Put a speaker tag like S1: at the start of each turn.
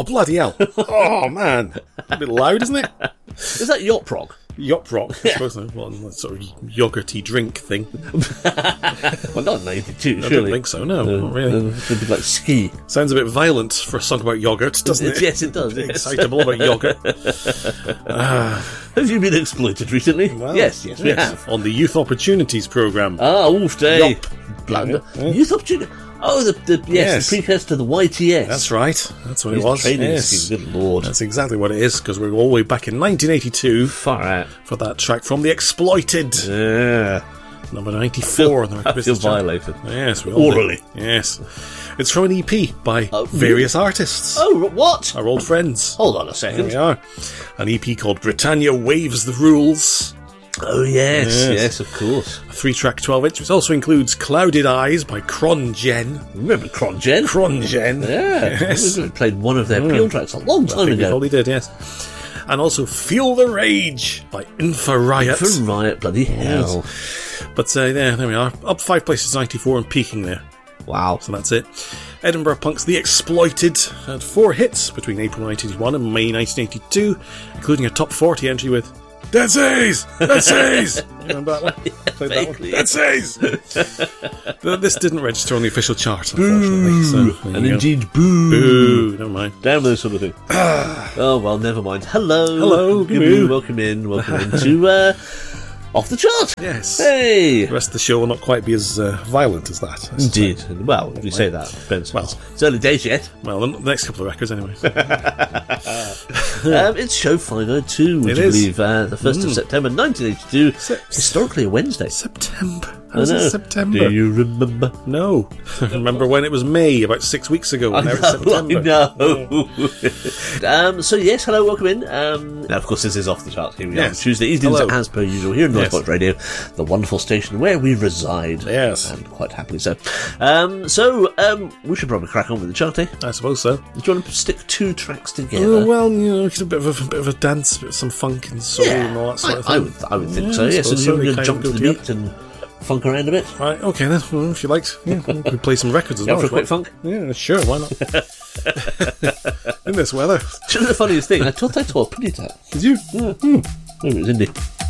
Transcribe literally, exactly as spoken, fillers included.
S1: Oh, bloody hell. Oh, man. A bit loud, isn't it?
S2: Is that yacht rock?
S1: Yacht rock, I suppose. Well, that sort of yogurty drink thing.
S2: Well, not ninety-two,
S1: I
S2: surely.
S1: don't think so, no.
S2: Uh,
S1: not really.
S2: uh, it'd be like ski.
S1: Sounds a bit violent for a song about yogurt, doesn't it?
S2: Yes, it does. Yes.
S1: Excitable about yogurt.
S2: Have you been exploited recently?
S1: Well,
S2: yes, yes, we
S1: yes.
S2: have.
S1: On the Youth Opportunities Programme.
S2: Ah, oof day.
S1: Yop.
S2: Blunder.
S1: Yeah, yeah.
S2: Youth opportunity. Oh, the, the yes,
S1: Yes.
S2: the precursor to the Y T S.
S1: That's right. That's what
S2: His
S1: it was.
S2: training
S1: Yes.
S2: scheme, good lord.
S1: That's exactly what it is, because we're all the way back in nineteen eighty-two
S2: Far out.
S1: for that track from The Exploited.
S2: Yeah.
S1: Number ninety-four on the
S2: I
S1: record
S2: feel
S1: business chart.
S2: violated.
S1: Yes, we all do.
S2: Orally.
S1: Yes. It's from an E P by
S2: Oh,
S1: various artists.
S2: Oh, what?
S1: Our old friends.
S2: Hold on a
S1: Here
S2: second.
S1: we are. An E P called Britannia Waves the Rules.
S2: Oh, yes,
S1: Yes.
S2: yes, of course.
S1: A three-track twelve inch, which also includes Clouded Eyes by Crongen.
S2: Remember Crongen?
S1: Crongen.
S2: Yeah.
S1: Yes.
S2: We played one of their Peel tracks a long
S1: I
S2: time
S1: think we
S2: ago.
S1: probably did, yes. And also Feel the Rage by Infa Riot.
S2: For Riot, bloody hell.
S1: But uh, yeah, there we are. Up five places, ninety-four, and peaking there.
S2: Wow.
S1: So that's it. Edinburgh Punk's The Exploited had four hits between April nineteen eighty-one and May nineteen eighty-two, including a top forty entry with Dead Says! Dead Says! You remember that one? Played that one?
S2: vaguely.
S1: Dead Says! Th- This didn't register on the official chart, unfortunately. So, there
S2: And
S1: you go.
S2: indeed, boo.
S1: Boo, never mind.
S2: Damn those sort of thing. Oh, well, never mind. Hello.
S1: Hello,
S2: Good
S1: boo.
S2: boo. Welcome in. Welcome into uh, Off the Chart.
S1: Yes.
S2: Hey.
S1: The rest of the show will not quite be as uh, violent as that. I suspect.
S2: Indeed. Well, if you say that, depends.
S1: Well.
S2: It's early days yet.
S1: Well, the the next couple of records, anyway.
S2: Um, it's show five oh two, would
S1: It
S2: you
S1: is.
S2: believe? Uh, the first of September nineteen eighty-two.
S1: Se-
S2: Historically a Wednesday.
S1: September.
S2: I
S1: How's
S2: know.
S1: it September?
S2: Do you remember?
S1: No. I remember when it was May, about six weeks ago.
S2: I
S1: and now it's
S2: know,
S1: September.
S2: I know. um, so yes, hello, welcome in. Um, now, of course, this is Off the Charts. Here we are on
S1: Yes.
S2: Tuesday evenings,
S1: Hello.
S2: as per usual, here in
S1: Yes.
S2: Northport Radio, the wonderful station where we reside.
S1: Yes.
S2: And quite happily so. Um, so, um, we should probably crack on with the chart, eh?
S1: I suppose so.
S2: Do you want to stick two tracks together?
S1: Oh, well, you know, it's a bit of a, bit of a dance, bit of some funk and soul
S2: yeah,
S1: and all that sort
S2: I,
S1: of
S2: I
S1: thing.
S2: would, I would think
S1: Yeah,
S2: so,
S1: I
S2: yes. And
S1: suppose
S2: you're
S1: so. They
S2: going to
S1: kind
S2: jump
S1: of
S2: to
S1: go
S2: the
S1: together.
S2: beat and funk around a bit.
S1: Right, okay then. Well, if you like, yeah, we could play some records as
S2: Go
S1: well.
S2: for a
S1: if you
S2: quick
S1: want.
S2: funk?
S1: Yeah, sure, why not? In this weather.
S2: Do you know the funniest thing? I thought I taught Penny that.
S1: Did you?
S2: Yeah. Hmm. Maybe it was indie.